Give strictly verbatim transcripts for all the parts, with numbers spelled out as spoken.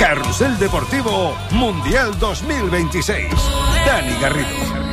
Carrusel Deportivo Mundial dos mil veintiséis. Dani Garrido.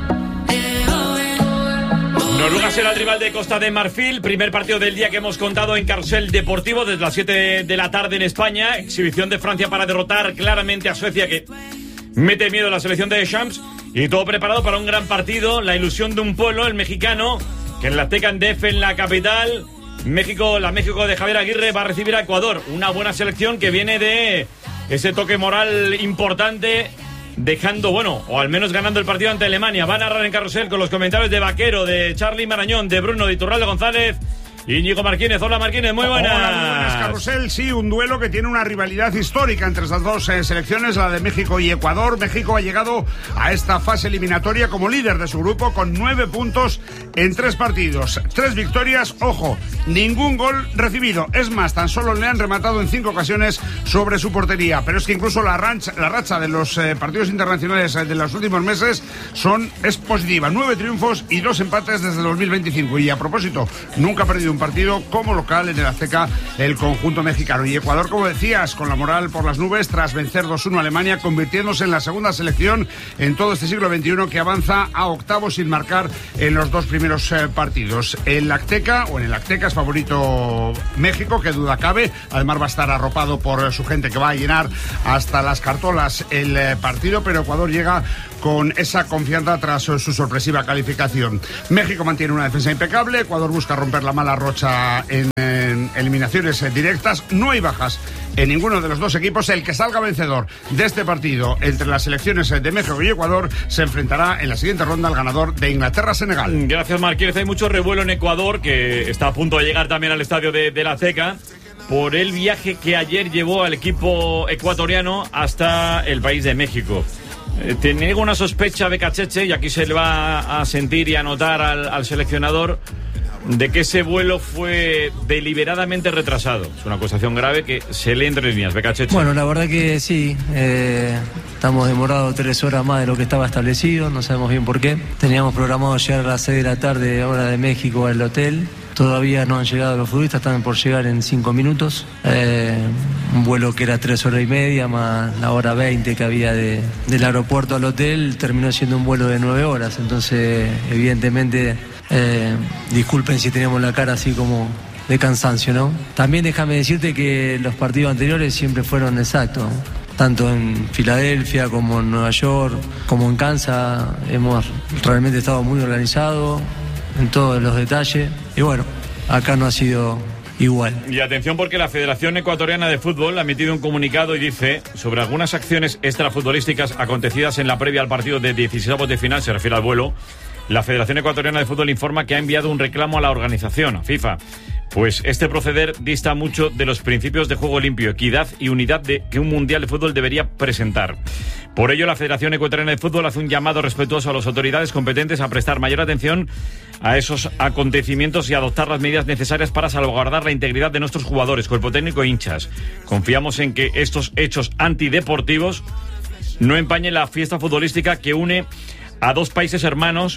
Noruega será el rival de Costa de Marfil. Primer partido del día que hemos contado en Carrusel Deportivo desde las siete de la tarde en España. Exhibición de Francia para derrotar claramente a Suecia, que mete miedo a la selección de Deschamps. Y todo preparado para un gran partido. La ilusión de un pueblo, el mexicano, que en la Azteca en D F, en la capital, México, la México de Javier Aguirre, va a recibir a Ecuador. Una buena selección que viene de ese toque moral importante, dejando, bueno, o al menos ganando el partido ante Alemania. Va a narrar en Carrusel con los comentarios de Vaquero, de Charly Marañón, de Bruno, de Iturralde González y Íñigo Martínez. Hola Martínez, muy buenas. Hola, muy buenas, Carrusel. Sí, un duelo que tiene una rivalidad histórica entre estas dos eh, selecciones, la de México y Ecuador. México ha llegado a esta fase eliminatoria como líder de su grupo con nueve puntos en tres partidos, tres victorias, ojo, ningún gol recibido. Es más, tan solo le han rematado en cinco ocasiones sobre su portería. Pero es que incluso la, rancha, la racha de los eh, partidos internacionales eh, de los últimos meses son, es positiva. Nueve triunfos y dos empates desde dos mil veinticinco. Y a propósito, nunca ha perdido un partido como local en el Azteca el conjunto mexicano. Y Ecuador, como decías, con la moral por las nubes tras vencer dos uno a Alemania, convirtiéndose en la segunda selección en todo este siglo veintiuno que avanza a octavos sin marcar en los dos primeros eh, partidos. El Azteca, o en el Azteca, es favorito México, que duda cabe. Además va a estar arropado por eh, su gente, que va a llenar hasta las cartolas el eh, partido, pero Ecuador llega con esa confianza tras su sorpresiva calificación. México mantiene una defensa impecable, Ecuador busca romper la mala rocha en, en eliminaciones directas. No hay bajas en ninguno de los dos equipos. El que salga vencedor de este partido entre las selecciones de México y Ecuador se enfrentará en la siguiente ronda al ganador de Inglaterra-Senegal. Gracias, Marquínez. Hay mucho revuelo en Ecuador, que está a punto de llegar también al estadio de, de la Azteca, por el viaje que ayer llevó al equipo ecuatoriano hasta el país de México. Eh, tenía una sospecha Becacheche, y aquí se le va a sentir y a notar al, al seleccionador, de que ese vuelo fue deliberadamente retrasado. Es una acusación grave que se lee entre líneas. Becacheche. Bueno, la verdad que sí, eh, estamos demorados tres horas más de lo que estaba establecido, no sabemos bien por qué. Teníamos programado llegar a las seis de la tarde, hora de México, al hotel. Todavía no han llegado los futbolistas, están por llegar en cinco minutos. Eh, un vuelo que era tres horas y media, más la hora veinte que había de, del aeropuerto al hotel, terminó siendo un vuelo de nueve horas. Entonces, evidentemente, eh, disculpen si teníamos la cara así como de cansancio, ¿no? También déjame decirte que los partidos anteriores siempre fueron exactos, tanto en Filadelfia como en Nueva York, como en Kansas. Hemos realmente estado muy organizados en todos los detalles, y bueno, acá no ha sido igual. Y atención, porque la Federación Ecuatoriana de Fútbol ha emitido un comunicado y dice: sobre algunas acciones extrafutbolísticas acontecidas en la previa al partido de dieciseisavos de final, se refiere al vuelo, la Federación Ecuatoriana de Fútbol informa que ha enviado un reclamo a la organización, a FIFA, pues este proceder dista mucho de los principios de juego limpio, equidad y unidad de que un mundial de fútbol debería presentar. Por ello, la Federación Ecuatoriana de Fútbol hace un llamado respetuoso a las autoridades competentes a prestar mayor atención a esos acontecimientos y adoptar las medidas necesarias para salvaguardar la integridad de nuestros jugadores, cuerpo técnico e hinchas. Confiamos en que estos hechos antideportivos no empañen la fiesta futbolística que une a dos países hermanos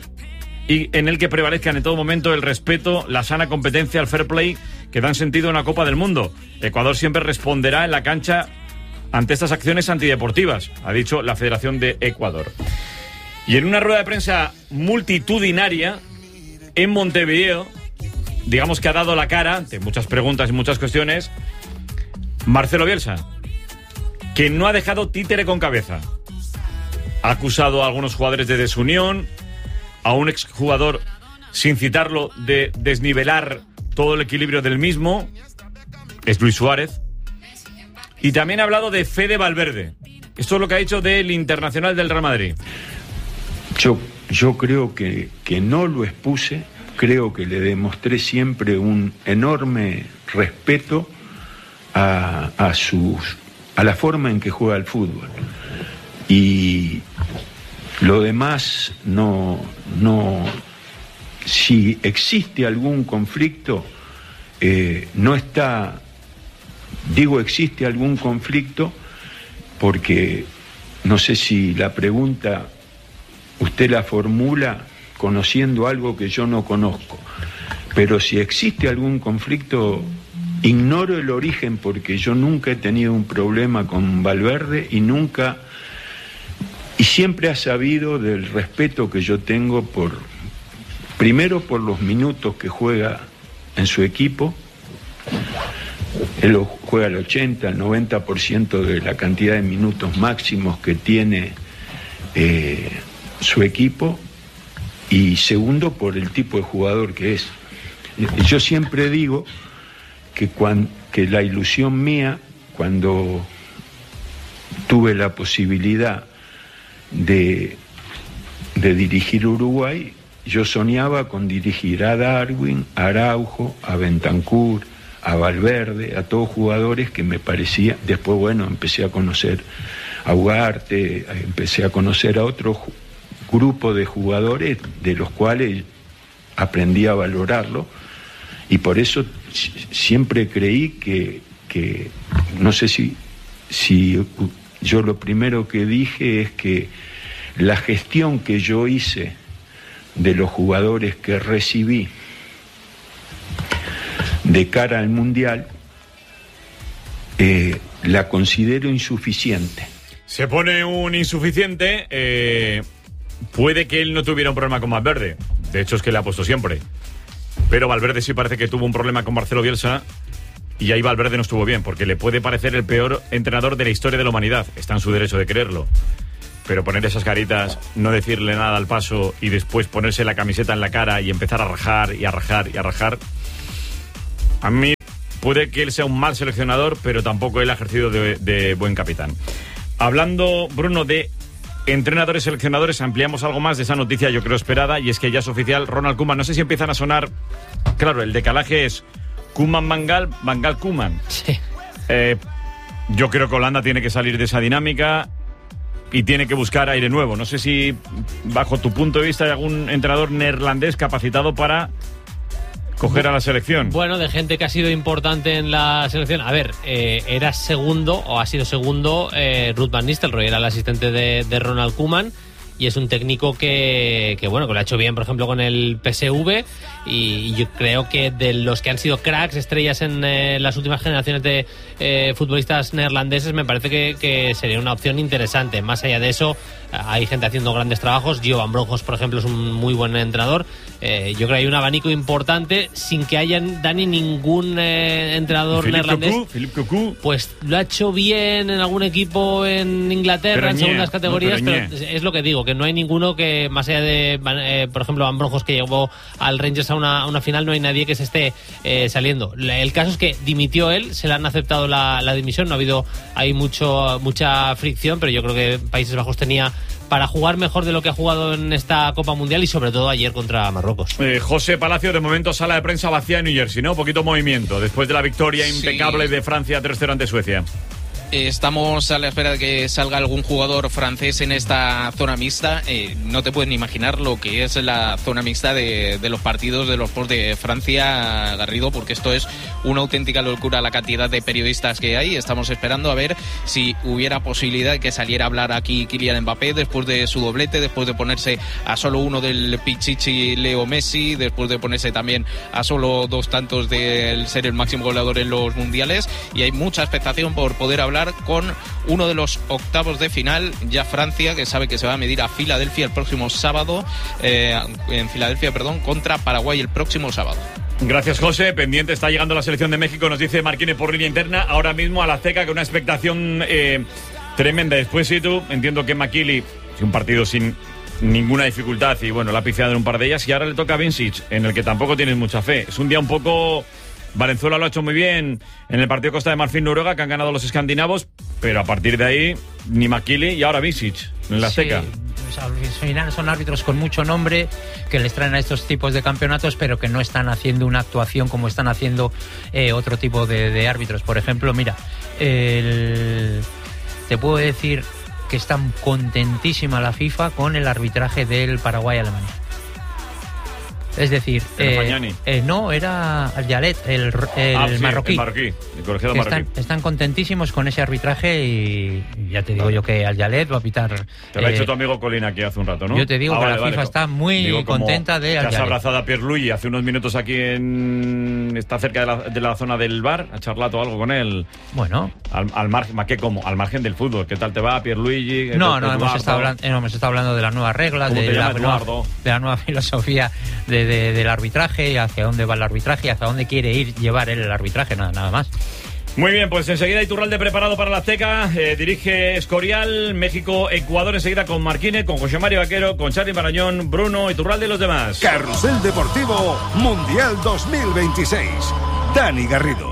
y en el que prevalezcan en todo momento el respeto, la sana competencia, el fair play que dan sentido a una Copa del Mundo. Ecuador siempre responderá en la cancha ante estas acciones antideportivas, ha dicho la Federación de Ecuador. Y en una rueda de prensa multitudinaria en Montevideo, digamos que ha dado la cara ante muchas preguntas y muchas cuestiones Marcelo Bielsa, que no ha dejado títere con cabeza. Ha acusado a algunos jugadores de desunión, a un exjugador, sin citarlo, de desnivelar todo el equilibrio del mismo, es Luis Suárez. Y también ha hablado de Fede Valverde. Esto es lo que ha dicho del internacional del Real Madrid. Yo, yo creo que, que no lo expuse, creo que le demostré siempre un enorme respeto a, a, sus, a la forma en que juega el fútbol. Y lo demás no, no, si existe algún conflicto, eh, no está, digo existe algún conflicto porque no sé si la pregunta usted la formula conociendo algo que yo no conozco, pero si existe algún conflicto ignoro el origen porque yo nunca he tenido un problema con Valverde y nunca, y siempre ha sabido del respeto que yo tengo por, primero por los minutos que juega en su equipo. Él lo juega al ochenta, al noventa por ciento de la cantidad de minutos máximos que tiene eh, su equipo, y segundo por el tipo de jugador que es. Yo siempre digo que, cuando, que la ilusión mía cuando tuve la posibilidad de, de dirigir Uruguay, yo soñaba con dirigir a Darwin, a Araujo, a Bentancur, a Valverde, a todos jugadores que me parecía. Después, bueno, empecé a conocer a Ugarte, empecé a conocer a otro grupo de jugadores de los cuales aprendí a valorarlo, y por eso siempre creí que, que no sé si, si yo lo primero que dije es que la gestión que yo hice de los jugadores que recibí de cara al Mundial, eh, la considero insuficiente. Se pone un insuficiente. Eh, puede que él no tuviera un problema con Valverde. De hecho, es que le ha puesto siempre. Pero Valverde sí parece que tuvo un problema con Marcelo Bielsa, y ahí Valverde no estuvo bien, porque le puede parecer el peor entrenador de la historia de la humanidad. Está en su derecho de creerlo. Pero poner esas caritas, no decirle nada al paso y después ponerse la camiseta en la cara y empezar a rajar y a rajar y a rajar... A mí puede que él sea un mal seleccionador, pero tampoco él ha ejercido de, de buen capitán. Hablando, Bruno, de entrenadores seleccionadores, ampliamos algo más de esa noticia, yo creo esperada, y es que ya es oficial Ronald Koeman. No sé si empiezan a sonar, claro, el decalaje es Koeman Van Gaal, Van Gaal Koeman. Sí. Eh, yo creo que Holanda tiene que salir de esa dinámica y tiene que buscar aire nuevo. No sé si, bajo tu punto de vista, hay algún entrenador neerlandés capacitado para coger a la selección. Bueno, de gente que ha sido importante en la selección. A ver, eh, era segundo, o ha sido segundo, eh, Ruud van Nistelrooy, era el asistente de, de Ronald Koeman, y es un técnico que, que, bueno, que lo ha hecho bien, por ejemplo, con el P S V, y yo creo que de los que han sido cracks, estrellas en eh, las últimas generaciones de eh, futbolistas neerlandeses, me parece que, que sería una opción interesante. Más allá de eso, hay gente haciendo grandes trabajos. Gio Van Bronckhorst, por ejemplo, es un muy buen entrenador. Eh, yo creo que hay un abanico importante, sin que haya, Dani, ningún eh, entrenador Philippe neerlandés. Cocu, Philippe Cocu. Pues lo ha hecho bien en algún equipo en Inglaterra, pero en ñe, segundas categorías, no, pero, pero es lo que digo, que no hay ninguno que, más allá de, eh, por ejemplo, Van Bronckhorst, que llegó al Rangers a una, a una final, no hay nadie que se esté eh, saliendo. El caso es que dimitió él, se le han aceptado la, la dimisión, no ha habido, hay mucho mucha fricción, pero yo creo que Países Bajos tenía para jugar mejor de lo que ha jugado en esta Copa Mundial, y sobre todo ayer contra Marruecos. Eh, José Palacio, de momento sala de prensa vacía en New Jersey, ¿no? Poquito movimiento, después de la victoria impecable sí. de Francia tres cero ante Suecia. Estamos a la espera de que salga algún jugador francés en esta zona mixta. Eh, no te puedes ni imaginar lo que es la zona mixta de, de los partidos de los post de Francia, Garrido, porque esto es una auténtica locura la cantidad de periodistas que hay. Estamos esperando a ver si hubiera posibilidad de que saliera a hablar aquí Kylian Mbappé después de su doblete, después de ponerse a solo uno del Pichichi Leo Messi, después de ponerse también a solo dos tantos del ser el máximo goleador en los mundiales, y hay mucha expectación por poder hablar con uno de los octavos de final, ya Francia, que sabe que se va a medir a Filadelfia el próximo sábado, eh, en Filadelfia, perdón, contra Paraguay el próximo sábado. Gracias, José. Pendiente está llegando la selección de México, nos dice Marquine por línea interna, ahora mismo a la Azteca, con una expectación eh, tremenda. Después, sí, tú, entiendo que McKinley, un partido sin ninguna dificultad, y bueno, la ha pifiado en un par de ellas, y ahora le toca a Vincic, en el que tampoco tienes mucha fe. Es un día un poco... Valenzuela lo ha hecho muy bien en el partido Costa de Marfil-Noruega, que han ganado los escandinavos, pero a partir de ahí ni Makili y ahora Visic en la Azteca. Sí, son árbitros con mucho nombre que les traen a estos tipos de campeonatos, pero que no están haciendo una actuación como están haciendo eh, otro tipo de, de árbitros. Por ejemplo, mira, el... te puedo decir que está contentísima la FIFA con el arbitraje del Paraguay-Alemania. Es decir, eh, eh, no, era Al-Yalet, el, el, ah, sí, marroquí. El marroquí, el colegiado están, marroquí. Están contentísimos con ese arbitraje, y ya te digo vale. yo que Al-Yalet va a pitar. Te lo eh, ha dicho tu amigo Colina aquí hace un rato, ¿no? Yo te digo ah, que vale, la FIFA vale. está muy digo, contenta de Al-Yalet. Te has Al-Yalet. abrazado a Pierluigi hace unos minutos aquí en en, está cerca de la, de la zona del bar. ¿Ha charlado algo con él? Bueno. Al, al margen, ¿qué cómo? Al margen del fútbol. ¿Qué tal te va, Pierluigi? No, no, hemos estado, hablando, no, hemos estado hablando de las nuevas reglas, de la, nueva, de la nueva filosofía de, de, del arbitraje, hacia dónde va el arbitraje, hacia dónde quiere ir llevar él el arbitraje, nada, nada más. Muy bien, pues enseguida Iturralde preparado para la Azteca, eh, dirige Escorial, México, Ecuador enseguida con Marquínez, con José Mario Vaquero, con Charly Marañón, Bruno, Iturralde y los demás. Carrusel Deportivo Mundial dos mil veintiséis. Dani Garrido.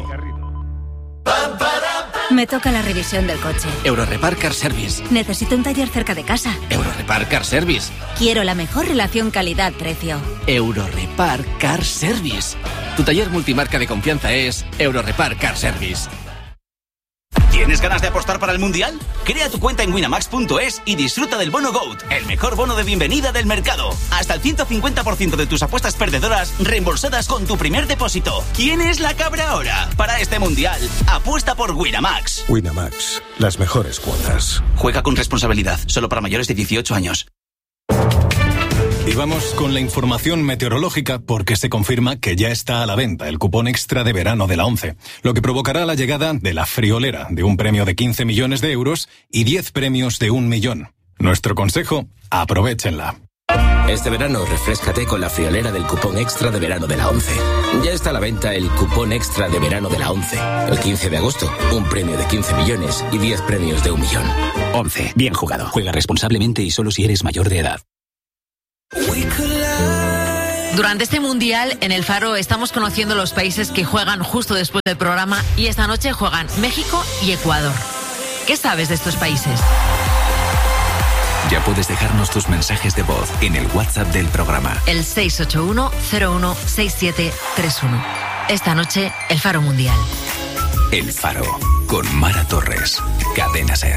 Me toca la revisión del coche. Eurorepar Car Service. Necesito un taller cerca de casa. Eurorepar Car Service. Quiero la mejor relación calidad-precio. Eurorepar Car Service. Tu taller multimarca de confianza es Eurorepar Car Service. ¿Tienes ganas de apostar para el Mundial? Crea tu cuenta en winamax punto es y disfruta del bono GOAT, el mejor bono de bienvenida del mercado. Hasta el ciento cincuenta por ciento de tus apuestas perdedoras reembolsadas con tu primer depósito. ¿Quién es la cabra ahora? Para este Mundial, apuesta por Winamax. Winamax, las mejores cuotas. Juega con responsabilidad, solo para mayores de dieciocho años. Y vamos con la información meteorológica porque se confirma que ya está a la venta el cupón extra de verano de la ONCE, lo que provocará la llegada de la friolera de un premio de quince millones de euros y diez premios de un millón. Nuestro consejo, aprovéchenla. Este verano refréscate con la friolera del cupón extra de verano de la ONCE. Ya está a la venta el cupón extra de verano de la ONCE. El quince de agosto, un premio de quince millones y diez premios de un millón. ONCE, bien jugado. Juega responsablemente y solo si eres mayor de edad. Durante este Mundial, en el Faro, estamos conociendo los países que juegan justo después del programa y esta noche juegan México y Ecuador. ¿Qué sabes de estos países? Ya puedes dejarnos tus mensajes de voz en el WhatsApp del programa. El seis ocho uno cero uno seis siete tres uno. Esta noche, el Faro Mundial. El Faro, con Mara Torres. Cadena SER.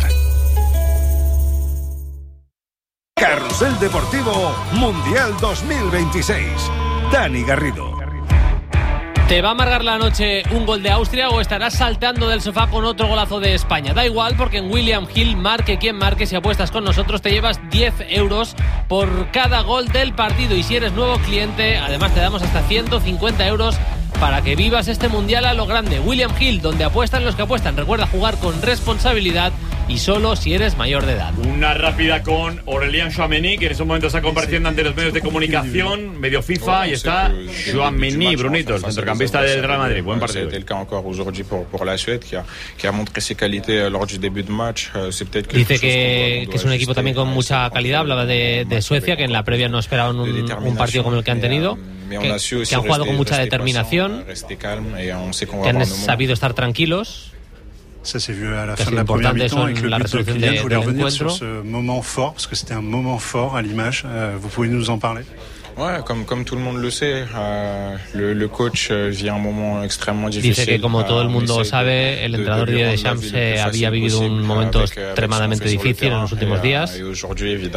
Carrusel Deportivo Mundial dos mil veintiséis. Dani Garrido. ¿Te va a amargar la noche un gol de Austria o estarás saltando del sofá con otro golazo de España? Da igual, porque en William Hill, marque quien marque, si apuestas con nosotros te llevas diez euros por cada gol del partido. Y si eres nuevo cliente, además te damos hasta ciento cincuenta euros para que vivas este Mundial a lo grande. William Hill, donde apuestan los que apuestan. Recuerda jugar con responsabilidad y solo si eres mayor de edad. Una rápida con Aurélien Tchouaméni, que en estos momentos está compareciendo ante los medios de comunicación, medio FIFA, y está Tchouaméni, Brunito, el centrocampista del Real Madrid. Buen partido. C'était le cas encore aujourd'hui pour, pour la Suède, qui a, qui a montré ses qualités lors du début de match. C'est peut-être quelque Dice que, que es un equipo también con mucha calidad. Hablaba de, de Suecia, que en la previa no esperaban un, un partido como el que han tenido, que, que han jugado con mucha determinación, que han sabido estar tranquilos. Ça s'est vu à la fin de la première mi-temps avec le but de Kylian. Je voulais revenir sur ce moment fort, parce que c'était un moment fort à l'image. Euh, vous pouvez nous en parler? Ouais, comme, comme tout le monde le sait, euh, le, le coach vit un moment extrêmement difícil. Dice que, como todo el mundo sabe, el entrenador Didier Deschamps eh, había vivido un momento extremadamente difícil en los últimos días. Y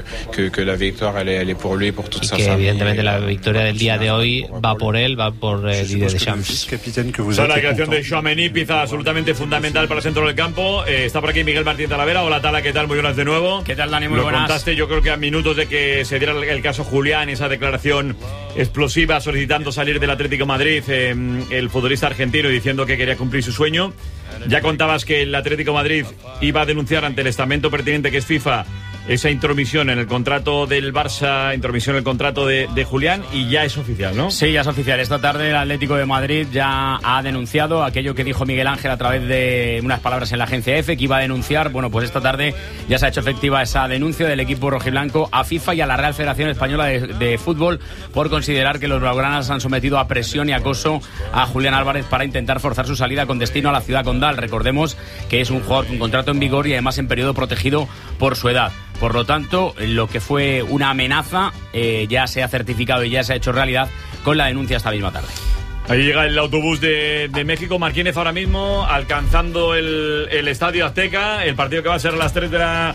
que, evidentemente, la victoria del día de hoy va por él, va por eh, Didier Deschamps. La creación de Tchouaméni, pieza absolutamente fundamental para el centro del campo. Eh, está por aquí Miguel Martín Talavera. Hola, Tala, ¿qué tal? Muy buenas de nuevo. ¿Qué tal, Dani? Muy Lo buenas. contaste, yo creo que a minutos de que se diera el caso Julián, esa declaración explosiva solicitando salir del Atlético de Madrid, eh, el futbolista argentino, diciendo que quería cumplir su sueño. Ya contabas que el Atlético de Madrid iba a denunciar ante el estamento pertinente, que es FIFA, esa intromisión en el contrato del Barça, intromisión en el contrato de, de Julián, y ya es oficial, ¿no? Sí, ya es oficial. Esta tarde el Atlético de Madrid ya ha denunciado aquello que dijo Miguel Ángel a través de unas palabras en la agencia EFE, que iba a denunciar. Bueno, pues esta tarde ya se ha hecho efectiva esa denuncia del equipo rojiblanco a FIFA y a la Real Federación Española de, de Fútbol por considerar que los blaugranas han sometido a presión y acoso a Julián Álvarez para intentar forzar su salida con destino a la ciudad condal. Recordemos que es un jugador con contrato en vigor y además en periodo protegido por su edad. Por lo tanto, lo que fue una amenaza eh, ya se ha certificado y ya se ha hecho realidad con la denuncia esta misma tarde. Ahí llega el autobús de, de México. Marquínez ahora mismo alcanzando el, el Estadio Azteca, el partido que va a ser a las tres de la,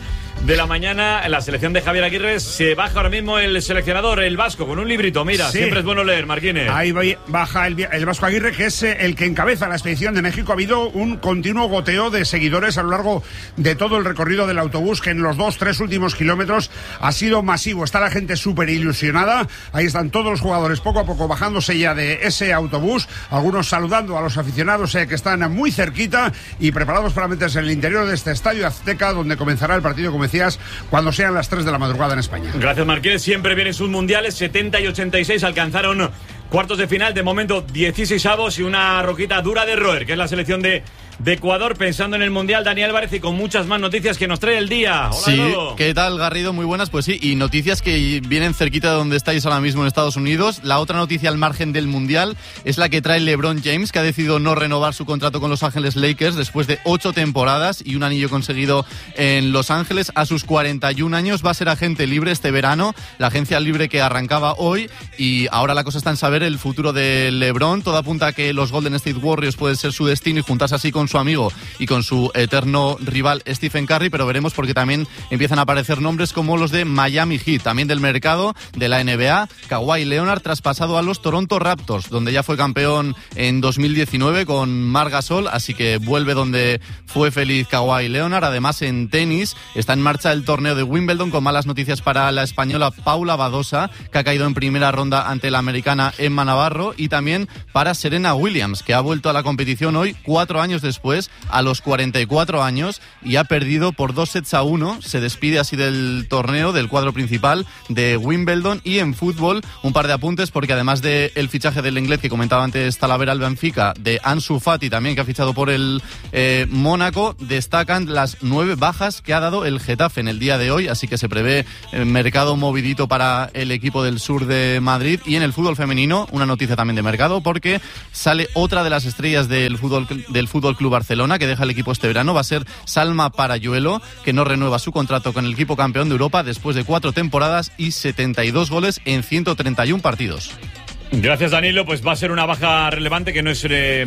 de la mañana. En la selección de Javier Aguirre se baja ahora mismo el seleccionador, el vasco, con un librito. Mira, sí. Siempre es bueno leer, Marquines. Ahí baja el, el Vasco Aguirre, que es el que encabeza la expedición de México. Ha habido un continuo goteo de seguidores a lo largo de todo el recorrido del autobús, que en los dos, tres últimos kilómetros ha sido masivo. Está la gente súper ilusionada. Ahí están todos los jugadores poco a poco bajándose ya de ese autobús, algunos saludando a los aficionados eh, que están muy cerquita y preparados para meterse en el interior de este estadio Azteca, donde comenzará el partido, como decías, cuando sean las tres de la madrugada en España. Gracias, Marqués. Siempre vienen sus mundiales. Setenta y ochenta y seis alcanzaron cuartos de final, de momento dieciséis avos y una roquita dura de roer, que es la selección de, de Ecuador, pensando en el Mundial. Dani Álvarez, y con muchas más noticias que nos trae el día. Hola, sí, Dodo. ¿Qué tal, Garrido? Muy buenas, pues sí, y noticias que vienen cerquita de donde estáis ahora mismo en Estados Unidos. La otra noticia al margen del Mundial es la que trae LeBron James, que ha decidido no renovar su contrato con Los Ángeles Lakers después de ocho temporadas y un anillo conseguido en Los Ángeles. A sus cuarenta y un años va a ser agente libre este verano, la agencia libre que arrancaba hoy, y ahora la cosa está en saber el futuro de LeBron. Todo apunta a que los Golden State Warriors puede ser su destino y juntarse así con su amigo y con su eterno rival Stephen Curry, pero veremos, porque también empiezan a aparecer nombres como los de Miami Heat, también del mercado de la N B A. Kawhi Leonard traspasado a los Toronto Raptors, donde ya fue campeón en dos mil diecinueve con Marc Gasol, así que vuelve donde fue feliz Kawhi Leonard. Además, en tenis está en marcha el torneo de Wimbledon, con malas noticias para la española Paula Badosa, que ha caído en primera ronda ante la americana Emma Navarro, y también para Serena Williams, que ha vuelto a la competición hoy, cuatro años después, a los cuarenta y cuatro años, y ha perdido por dos sets a uno. Se despide así del torneo, del cuadro principal de Wimbledon. Y en fútbol, un par de apuntes, porque además del fichaje del inglés que comentaba antes Talavera al Benfica, de Ansu Fati también, que ha fichado por el eh, Mónaco, destacan las nueve bajas que ha dado el Getafe en el día de hoy, así que se prevé eh, mercado movidito para el equipo del sur de Madrid. Y en el fútbol femenino, una noticia también de mercado, porque sale otra de las estrellas del fútbol del Fútbol Club Barcelona, que deja el equipo este verano. Va a ser Salma Parayuelo, que no renueva su contrato con el equipo campeón de Europa después de cuatro temporadas y setenta y dos goles en ciento treinta y uno partidos. Gracias, Danilo. Pues va a ser una baja relevante, que no es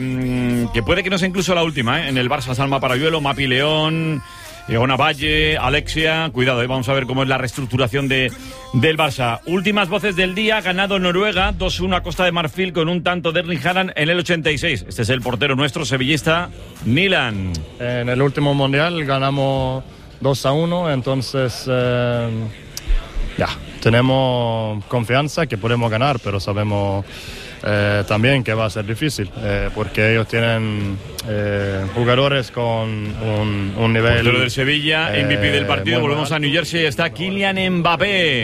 eh, que puede que no sea incluso la última, ¿eh? En el Barça, Salma Parayuelo, Mapi León, Eona Valle, Alexia. Cuidado, ¿eh? Vamos a ver cómo es la reestructuración de, del Barça. Últimas voces del día. Ganado Noruega dos uno a Costa de Marfil con un tanto de Erling Haaland en el ochenta y seis. Este es el portero nuestro, sevillista, Milan. En el último mundial ganamos dos a uno, entonces eh, ya, tenemos confianza que podemos ganar, pero sabemos Eh, también que va a ser difícil, eh, porque ellos tienen eh, jugadores con un, un nivel... Portero del Sevilla, eh, M V P del partido. Volvemos a New Jersey, está Kylian Mbappé.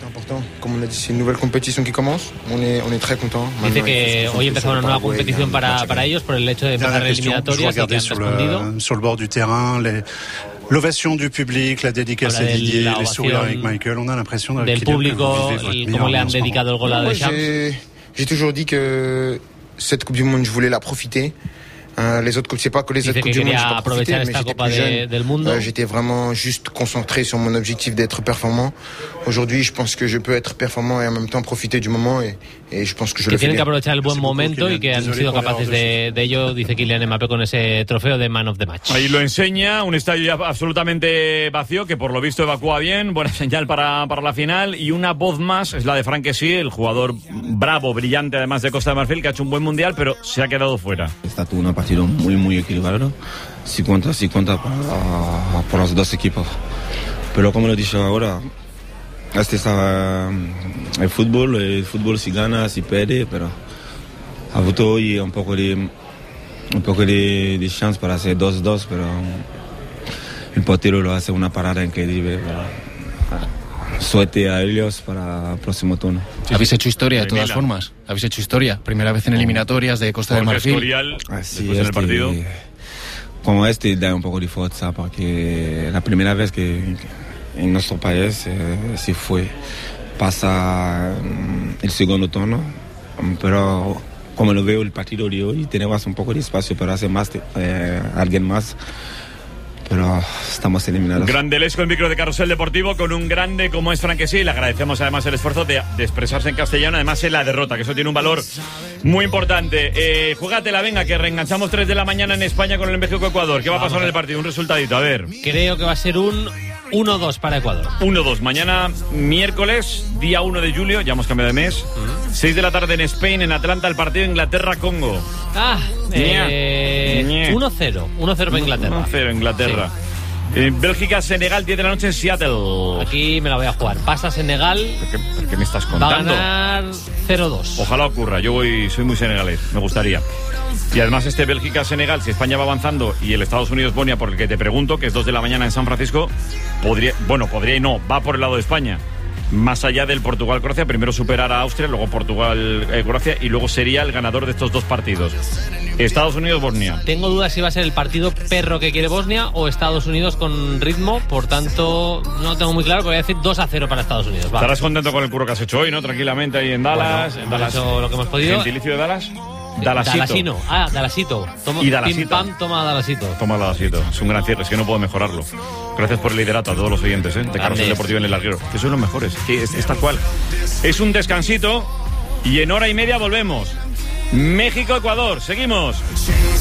Dice que hoy empezó una nueva competición para, para ellos por el hecho de empezar eliminatorias y que han respondido. Sur el bord du terrain, les... L'ovation du public, la dédicace à Didier, les sourires avec Michael, on a l'impression del público y cómo le han dedicado el gol a Deschamps. J'ai toujours dit que cette Coupe du Monde, je voulais la profiter. Euh, les autres, c'est pas que les autres Coupes du Monde, j'ai pas profité, mais j'étais plus jeune. Euh, j'étais vraiment juste concentré sur mon objectif d'être performant. Aujourd'hui, je pense que je peux être performant et en même temps profiter du moment et, et je pense que je que le fais tienen bien. que aprovechar el buen momento y que han sido capaces de, de ello, dice Kylian Mbappé, con ese trofeo de Man of the Match. Ahí lo enseña, un estadio absolutamente vacío, que por lo visto evacúa bien, buena señal para, para la final, y una voz más es la de Frank Kessie, el jugador bravo, brillante además de Costa de Marfil, que ha hecho un buen mundial, pero se ha quedado fuera. Está todo un partido muy muy equilibrado, cincuenta cincuenta para, para los dos equipos, pero como lo he dicho ahora, este es el fútbol, el fútbol si gana, si pierde, pero ha avuto hoy un poco de un poco de, de chance para hacer dos dos, pero el portero lo hace una parada increíble. Suerte a ellos para el próximo turno. Sí, habéis hecho historia de todas formas, habéis hecho historia, primera vez en eliminatorias de Costa de Marfil. Así es, en el partido. Como este da un poco de fuerza, porque la primera vez que en nuestro país eh, sí fue pasa el segundo turno, pero como lo veo el partido de hoy, tenemos un poco de espacio para hacer más, eh, alguien más. Pero estamos eliminados. Grandelesco en micro de Carrusel Deportivo con un grande como es Frank Kessie. Le agradecemos además el esfuerzo de, de expresarse en castellano, además en la derrota, que eso tiene un valor muy importante. Eh, Júgatela, venga, que reenganchamos tres de la mañana en España con el México-Ecuador. ¿Qué va a pasar en el partido? Un resultadito, a ver. Creo que va a ser un uno dos para Ecuador. uno dos. Mañana, miércoles, día uno de julio, ya hemos cambiado de mes. Uh-huh. seis de la tarde en Spain, en Atlanta, el partido Inglaterra-Congo. Ah, eh, uno cero. uno cero para Inglaterra. uno cero Inglaterra. Sí. Eh, Bélgica-Senegal, diez de la noche en Seattle. Aquí me la voy a jugar. Pasa Senegal. ¿Por qué, por qué me estás contando? Va a ganar cero dos. Ojalá ocurra. Yo voy, soy muy senegalés. Me gustaría. Y además este Bélgica-Senegal, si España va avanzando y el Estados Unidos-Bosnia, por el que te pregunto, que es dos de la mañana en San Francisco, podría, bueno, podría y no, va por el lado de España. Más allá del Portugal-Croacia, primero superar a Austria, luego Portugal-Croacia y luego sería el ganador de estos dos partidos. Estados Unidos-Bosnia. Tengo dudas si va a ser el partido perro que quiere Bosnia o Estados Unidos con ritmo, por tanto no tengo muy claro, pero voy a decir dos a cero para Estados Unidos. Va. Estarás contento con el curro que has hecho hoy, ¿no? Tranquilamente ahí en Dallas. Bueno, en Dallas. Hecho lo que hemos podido. ¿Gentilicio de Dallas? Dalasito. Dalasino. Ah, Dalasito. Toma, y Dalasito. Pim pam, toma Dalasito. Toma Dalasito. Es un gran cierre, es que no puedo mejorarlo. Gracias por el liderato a todos los oyentes, ¿eh? De Carrusel Deportivo en el Larguero. Que son los mejores. Que es, es tal cual. Es un descansito y en hora y media volvemos. México-Ecuador. Seguimos.